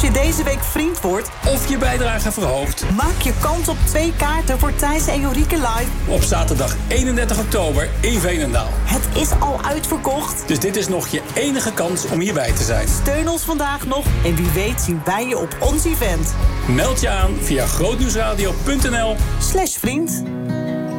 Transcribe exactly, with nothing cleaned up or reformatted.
Als je deze week vriend wordt of je bijdrage verhoogt, maak je kans op twee kaarten voor Thijs en Jorike live op zaterdag eenendertig oktober in Veenendaal. Het is al uitverkocht. Dus dit is nog je enige kans om hierbij te zijn. Steun ons vandaag nog en wie weet zien wij je op ons event. Meld je aan via grootnieuwsradio punt n l slash vriend.